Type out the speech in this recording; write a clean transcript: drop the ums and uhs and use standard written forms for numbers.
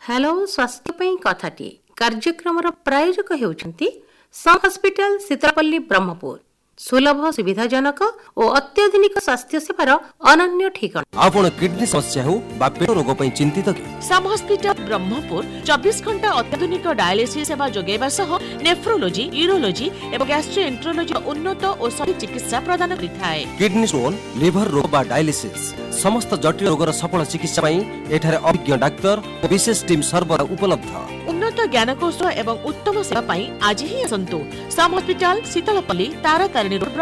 Hello स्वास्थ्य पे कथाटी कार्यक्रम प्रायोजक होउछंती सम हॉस्पिटल शीतलपल्ली ब्रह्मपुर सुलभ सुविधाजनक और अत्याधुनिक स्वास्थ्य सेवार अनन्य ठिकाना। आपण किडनी समस्या हो बा पेट रोग पई चिंतित कि सम हॉस्पिटल ब्रह्मपुर 24 घंटा अत्याधुनिक डायलिसिस सेवा जोगेबा सह नेफ्रोलॉजी यूरोलॉजी एवं गैस्ट्रोएंट्रोलॉजी उन्नत और सही चिकित्सा प्रदान करिथाय। किडनी स्टोन लिवर रोग बा डायलिसिस समस्त जटिल रोगर सफल चिकित्सा पई एठारे अभिज्ञ डाक्टर और विशेष टीम सर्वदा उपलब्ध। उन्नत ज्ञानकौशल एवं उत्तम सेवा पई आज ही आसंतु सम हॉस्पिटल शीतलपल्ली तारातारिणी रोड